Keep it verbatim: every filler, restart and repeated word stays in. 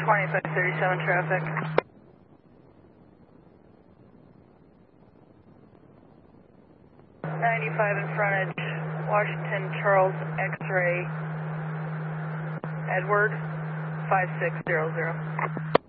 twenty-five thirty-seven traffic. ninety-five in frontage, Washington Charles X-ray, Edward, five six zero zero.